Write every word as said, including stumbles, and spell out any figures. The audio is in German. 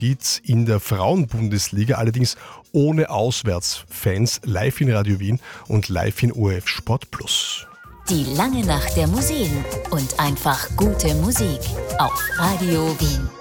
geht's in der Frauenbundesliga, allerdings ohne Auswärtsfans, live in Radio Wien und live in O R F Sport Plus. Die lange Nacht der Museen und einfach gute Musik auf Radio Wien.